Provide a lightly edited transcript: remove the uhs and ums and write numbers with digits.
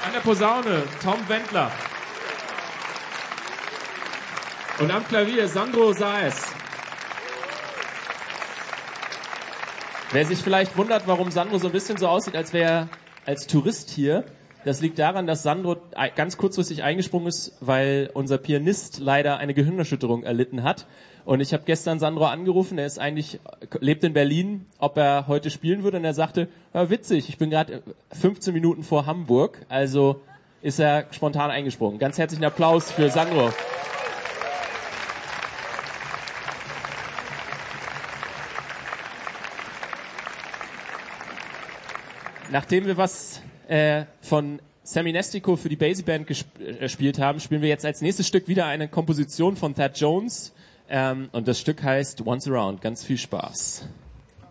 An der Posaune Tom Wendler. Und am Klavier Sandro Saez. Wer sich vielleicht wundert, warum Sandro so ein bisschen so aussieht, als wäre er als Tourist hier, das liegt daran, dass Sandro ganz kurzfristig eingesprungen ist, weil unser Pianist leider eine Gehirnerschütterung erlitten hat. Und ich habe gestern Sandro angerufen, lebt in Berlin, ob er heute spielen würde. Und er sagte, ja, witzig, ich bin gerade 15 Minuten vor Hamburg. Also ist er spontan eingesprungen. Ganz herzlichen Applaus für Sandro. Nachdem wir was von Sammy Nestico für die Basie Band gespielt haben, spielen wir jetzt als nächstes Stück wieder eine Komposition von Thad Jones. Und das Stück heißt Once Around. Ganz viel Spaß.